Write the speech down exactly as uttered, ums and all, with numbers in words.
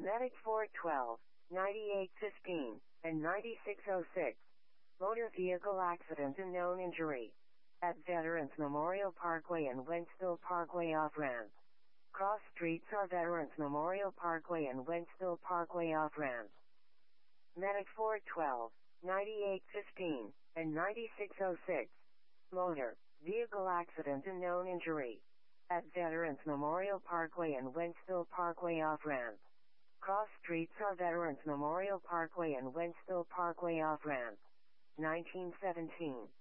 Medic four twelve, ninety-eight fifteen, and ninety-six oh six. Motor vehicle accident and known injury. At Veterans Memorial Parkway and Wentzville Parkway off-ramp. Cross streets are Veterans Memorial Parkway and Wentzville Parkway off-ramp. Medic four twelve, ninety-eight fifteen, and ninety-six oh six. Motor vehicle accident and known injury. At Veterans Memorial Parkway and Wentzville Parkway off-ramp. Cross streets are Veterans Memorial Parkway and Wentzville Parkway off-ramp. nineteen seventeen.